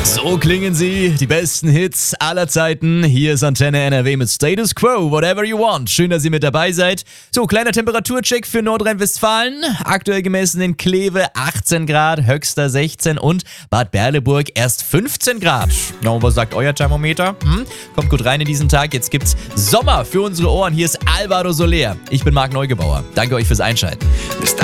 So klingen sie, die besten Hits aller Zeiten. Hier ist Antenne NRW mit Status Quo, whatever you want. Schön, dass ihr mit dabei seid. So, kleiner Temperaturcheck für Nordrhein-Westfalen. Aktuell gemessen in Kleve 18 Grad, Höxter 16 und Bad Berleburg erst 15 Grad. Na, und was sagt euer Thermometer? Kommt gut rein in diesen Tag. Jetzt gibt's Sommer für unsere Ohren. Hier ist Alvaro Soler. Ich bin Marc Neugebauer. Danke euch fürs Einschalten. Bis dann.